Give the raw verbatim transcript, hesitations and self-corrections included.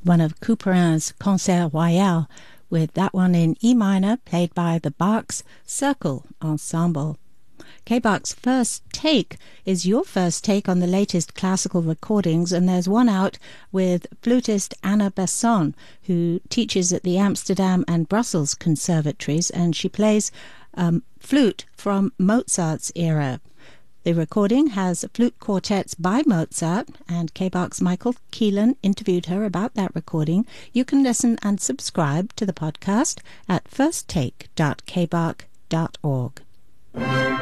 one of Couperin's Concert Royal, with that one in E minor, played by the Bach's Circle Ensemble. K-Bach's First Take is your first take on the latest classical recordings, and there's one out with flutist Anna Besson, who teaches at the Amsterdam and Brussels conservatories, and she plays um, flute from Mozart's era. The recording has flute quartets by Mozart, and K-Bach's Michael Keelan interviewed her about that recording. You can listen and subscribe to the podcast at first take dot k bach dot org.